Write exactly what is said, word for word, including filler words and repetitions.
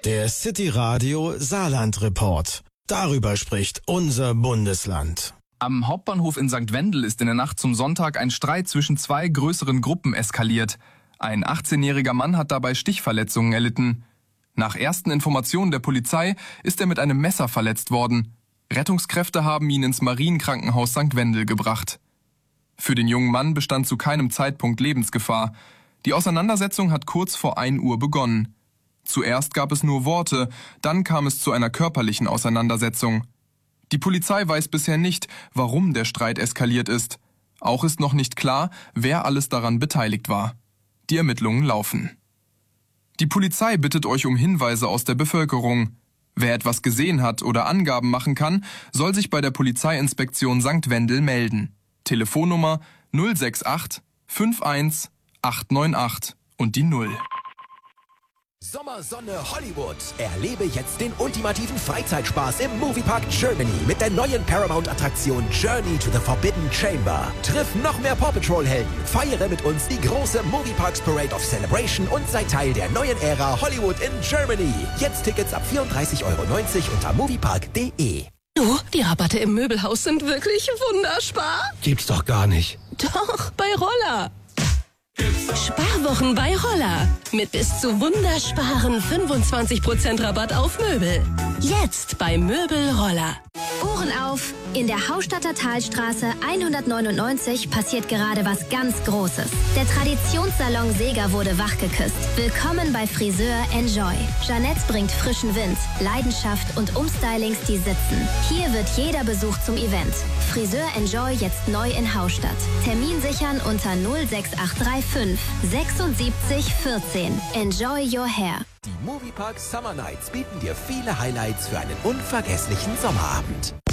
Der City Radio Saarland Report. Darüber spricht unser Bundesland. Am Hauptbahnhof in Sankt Wendel ist in der Nacht zum Sonntag ein Streit zwischen zwei größeren Gruppen eskaliert. Ein achtzehnjähriger Mann hat dabei Stichverletzungen erlitten. Nach ersten Informationen der Polizei ist er mit einem Messer verletzt worden. Rettungskräfte haben ihn ins Marienkrankenhaus Sankt Wendel gebracht. Für den jungen Mann bestand zu keinem Zeitpunkt Lebensgefahr. Die Auseinandersetzung hat kurz vor ein Uhr begonnen. Zuerst gab es nur Worte, dann kam es zu einer körperlichen Auseinandersetzung. Die Polizei weiß bisher nicht, warum der Streit eskaliert ist. Auch ist noch nicht klar, wer alles daran beteiligt war. Die Ermittlungen laufen. Die Polizei bittet euch um Hinweise aus der Bevölkerung. Wer etwas gesehen hat oder Angaben machen kann, soll sich bei der Polizeiinspektion Sankt Wendel melden. Telefonnummer null sechs acht fünf eins acht neun acht und die null. Sommersonne Hollywood. Erlebe jetzt den ultimativen Freizeitspaß im Moviepark Germany mit der neuen Paramount-Attraktion Journey to the Forbidden Chamber. Triff noch mehr Paw Patrol-Helden, feiere mit uns die große Movieparks Parade of Celebration und sei Teil der neuen Ära Hollywood in Germany. Jetzt Tickets ab vierunddreißig Euro neunzig unter moviepark punkt de. Du, die Rabatte im Möbelhaus sind wirklich wunderspar. Gibt's doch gar nicht. Doch, bei Roller. Sparwochen bei Roller. Mit bis zu wundersparen fünfundzwanzig Prozent Rabatt auf Möbel. Jetzt bei Möbel Roller. Ohren auf! In der Haustatter Talstraße hundertneunundneunzig passiert gerade was ganz Großes. Der Traditionssalon Seger wurde wachgeküsst. Willkommen bei Friseur Enjoy. Jeanette bringt frischen Wind, Leidenschaft und Umstylings, die sitzen. Hier wird jeder Besuch zum Event. Friseur Enjoy jetzt neu in Haustatt. Termin sichern unter null sechs acht drei fünf sechsundsiebzig vierzehn. Enjoy your hair. Die Moviepark Summer Nights bieten dir viele Highlights für einen unvergesslichen Sommerabend.